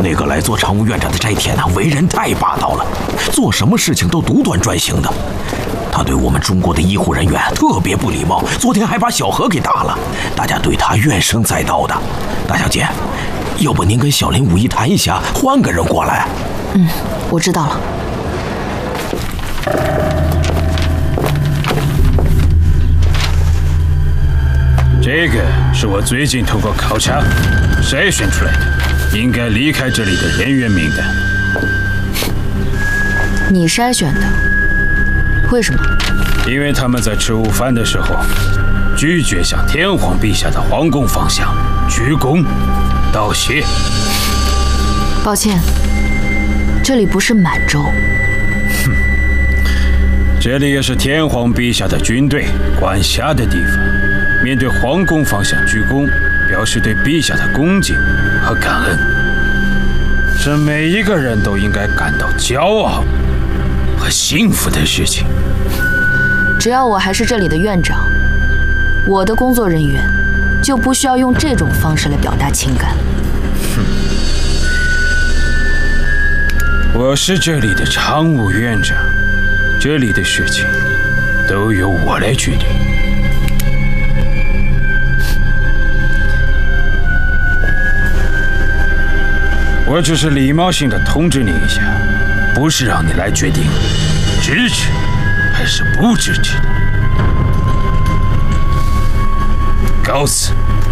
那个来做常务院长的斋田啊，为人太霸道了，做什么事情都独断专行的。他对我们中国的医护人员特别不礼貌，昨天还把小何给打了，大家对他怨声载道的。大小姐，要不您跟小林武一谈一下，换个人过来。 我知道了。 这个是我最近通过考察筛选出来的，应该离开这里的人员名单。 你筛选的？为什么？ 因为他们在吃午饭的时候，拒绝向天皇陛下的皇宫方向鞠躬道谢。 抱歉，这里不是满洲。 这里也是天皇陛下的军队管辖的地方，面对皇宫方向鞠躬，表示对陛下的恭敬和感恩，是每一个人都应该感到骄傲和幸福的事情。 只要我还是这里的院长，我的工作人员就不需要用这种方式来表达情感。 我是这里的常务院长，这里的事情都由我来决定。我只是礼貌性的通知你一下，不是让你来决定支持还是不支持的。告辞。